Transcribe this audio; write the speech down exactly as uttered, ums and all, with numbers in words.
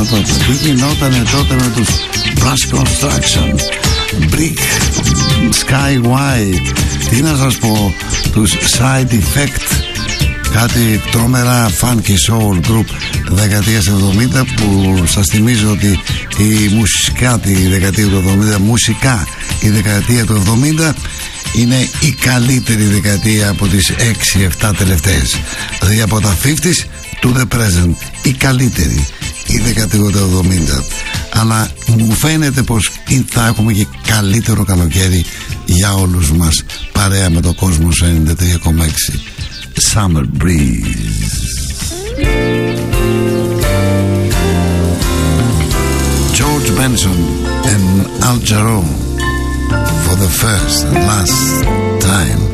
τότε. Τι γινότανε τότε με τους Brass Construction, Brick, Sky White, τι να σας πω, τους Side Effect, κάτι τρομερά funky soul group δεκαετίας εβδομήντα, που σας θυμίζω ότι η μουσικά τη δεκαετία του εβδομήντα, μουσικά η δεκαετία του εβδομήντα είναι η καλύτερη δεκαετία από τις έξι επτά τελευταίες. Δηλαδή από τα πενήντα to the present, η καλύτερη η δεκαετία του εβδομήντα. Αλλά μου φαίνεται πως θα έχουμε και καλύτερο καλοκαίρι για όλους μας, παρέα με το Κόσμος ενενήντα τρία κόμμα έξι. Summer Breeze. George Benson and Al Jarreau for the first and last time.